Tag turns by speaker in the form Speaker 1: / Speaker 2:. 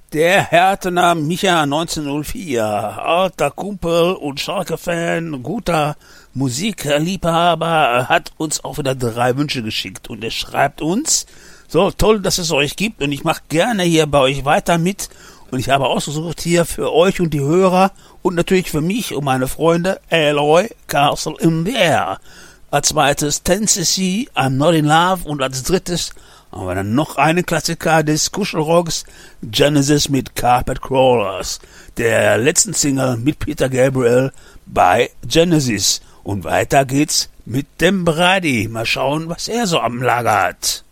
Speaker 1: Der Herthener Micha 1904, alter Kumpel und Schalke-Fan, guter Musikliebhaber, hat uns auch wieder 3 Wünsche geschickt und er schreibt uns, so toll, dass es euch gibt und ich mache gerne hier bei euch weiter mit und ich habe ausgesucht hier für euch und die Hörer und natürlich für mich und meine Freunde Eloy, Castle in the Air. Als zweites Tennessee, I'm Not in Love und als drittes haben wir dann noch einen Klassiker des Kuschelrocks, Genesis mit Carpet Crawlers, der letzten Single mit Peter Gabriel bei Genesis. Und weiter geht's mit dem Brady. Mal schauen, was er so am Lager hat.